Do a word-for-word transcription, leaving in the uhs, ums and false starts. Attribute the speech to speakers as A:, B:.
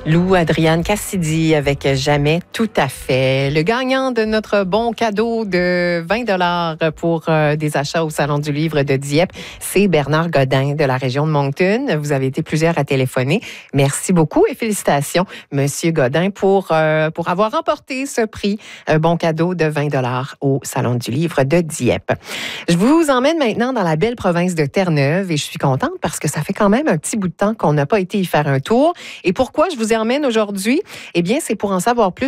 A: Lou Adriane Cassidy avec Jamais tout à fait. Le gagnant de notre bon cadeau de vingt dollars pour euh, des achats au Salon du Livre de Dieppe, c'est Bernard Godin de la région de Moncton. Vous avez été plusieurs à téléphoner. Merci beaucoup et félicitations, Monsieur Godin, pour, euh, pour avoir remporté ce prix, un bon cadeau de vingt dollars au Salon du Livre de Dieppe. Je vous emmène maintenant dans la belle province de Terre-Neuve et je suis contente parce que ça fait quand même un petit bout de temps qu'on n'a pas été y faire un tour. Et pourquoi je vous y emmène aujourd'hui? Eh bien, c'est pour en savoir plus